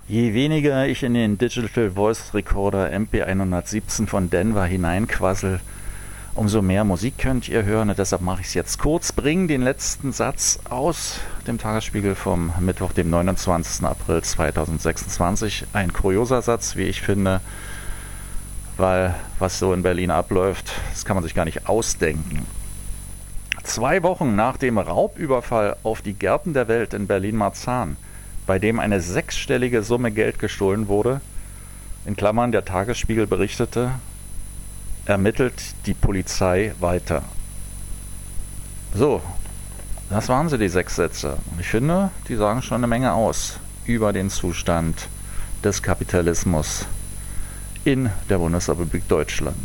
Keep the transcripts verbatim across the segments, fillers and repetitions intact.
Je weniger ich in den Digital Voice Recorder M P hundertsiebzehn von Denver hineinquassel, umso mehr Musik könnt ihr hören. Und deshalb mache ich es jetzt kurz. Bring den letzten Satz aus dem Tagesspiegel vom Mittwoch, dem neunundzwanzigsten April zweitausendsechsundzwanzig. Ein kurioser Satz, wie ich finde, weil was so in Berlin abläuft, das kann man sich gar nicht ausdenken. Zwei Wochen nach dem Raubüberfall auf die Gärten der Welt in Berlin-Marzahn, bei dem eine sechsstellige Summe Geld gestohlen wurde, in Klammern der Tagesspiegel berichtete, ermittelt die Polizei weiter. So, das waren sie, die sechs Sätze. Und ich finde, die sagen schon eine Menge aus über den Zustand des Kapitalismus in der Bundesrepublik Deutschland.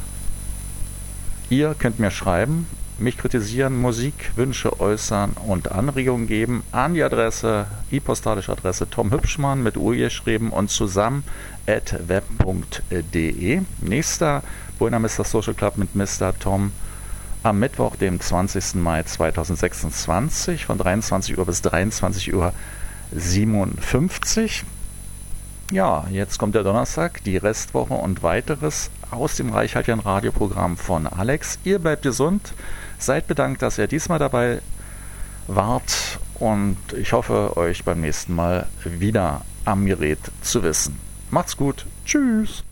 Ihr könnt mir schreiben, mich kritisieren, Musikwünsche äußern und Anregungen geben an die Adresse, e-postalische Adresse Tom Hübschmann mit U geschrieben und zusammen at web punkt de. Nächster Buena Mister Social Club mit Mister Tom am Mittwoch, dem zwanzigsten Mai zweitausendsechsundzwanzig von dreiundzwanzig Uhr bis dreiundzwanzig Uhr siebenundfünfzig. Ja, jetzt kommt der Donnerstag, die Restwoche und weiteres aus dem reichhaltigen Radioprogramm von Alex. Ihr bleibt gesund, seid bedankt, dass ihr diesmal dabei wart und ich hoffe, euch beim nächsten Mal wieder am Gerät zu wissen. Macht's gut, tschüss!